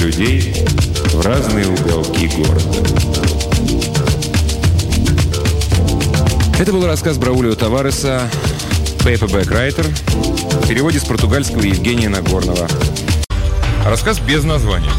людей в разные уголки города. Это был рассказ Браулио Тавареса «Paperback Writer» в переводе с португальского Евгения Нагорного. Рассказ без названия.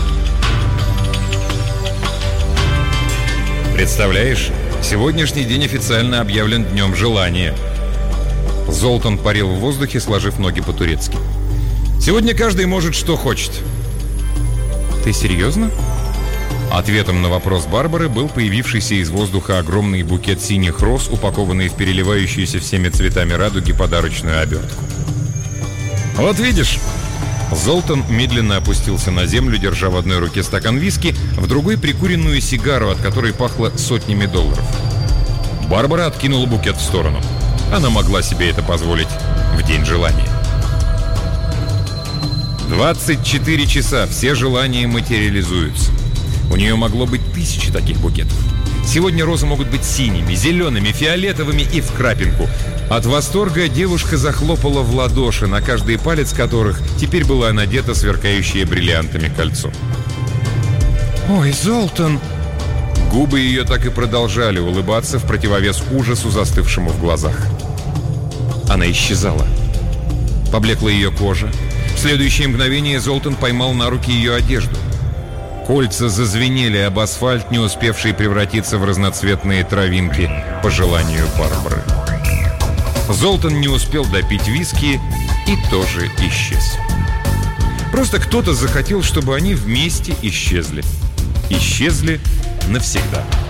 Представляешь, сегодняшний день официально объявлен Днем Желания. Золтан парил в воздухе, сложив ноги по-турецки. Сегодня каждый может, что хочет. Ты серьезно? Ответом на вопрос Барбары был появившийся из воздуха огромный букет синих роз, упакованный в переливающуюся всеми цветами радуги подарочную обертку. Вот видишь. Золтан медленно опустился на землю, держа в одной руке стакан виски, в другой прикуренную сигару, от которой пахло сотнями долларов. Барбара откинула букет в сторону. Она могла себе это позволить в День желания. 24 часа все желания материализуются. У нее могло быть 1000 таких букетов. Сегодня розы могут быть синими, зелеными, фиолетовыми и в крапинку. От восторга девушка захлопала в ладоши, на каждый палец которых теперь была надета сверкающее бриллиантами кольцо. «Ой, Золтан!» Губы ее так и продолжали улыбаться в противовес ужасу, застывшему в глазах. Она исчезала. Поблекла ее кожа. В следующее мгновение Золтан поймал на руки ее одежду. Кольца зазвенели об асфальт, не успевший превратиться в разноцветные травинки по желанию Барбары. Золтан не успел допить виски и тоже исчез. Просто кто-то захотел, чтобы они вместе исчезли. Исчезли навсегда.